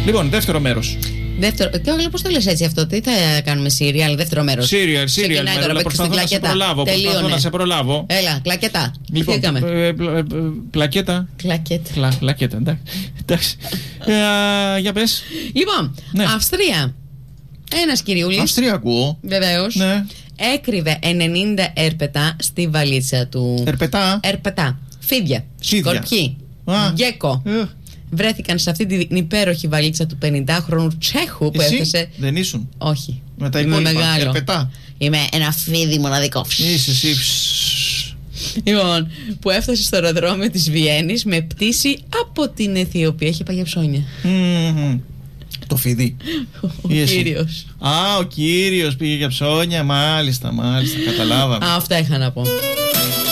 Λοιπόν, δεύτερο μέρος. Δεύτερο, πώς το λες έτσι αυτό, τι θα κάνουμε, σύριαλ, δεύτερο μέρος. Σύριαλ, αλλά προσπαθώ να σε προλάβω. Προσπαθώ να σε προλάβω. Έλα, κλακετά. Λοιπόν, πλακέτα. Κλακέτα, εντάξει. Για πες. Λοιπόν, ναι. Αυστρία. Ένας κυριούλης. Αυστρία ακούω. Βεβαίως. Ναι. Έκρυβε 90 ερπετά στη βαλίτσα του. Ερπετά. Φίδια. Σκορπιοί. Γκέκο. Βρέθηκαν σε αυτή την υπέροχη βαλίτσα του 50χρονου Τσέχου που έφτασε. Δεν ήσουν? Όχι. Με τα υπόλοιπα. Είμαι μεγάλο. Ερπετά. Είμαι ένα φίδι μοναδικό. Είσαι εσύ. Λοιπόν, που έφτασε στο αεροδρόμιο της Βιέννης με πτήση από την Αιθιοπία. Έχει πάει για ψώνια. Το φίδι. Ο κύριος. Ο κύριος πήγε για ψώνια. Μάλιστα, καταλάβαμε. Αυτά είχα να πω.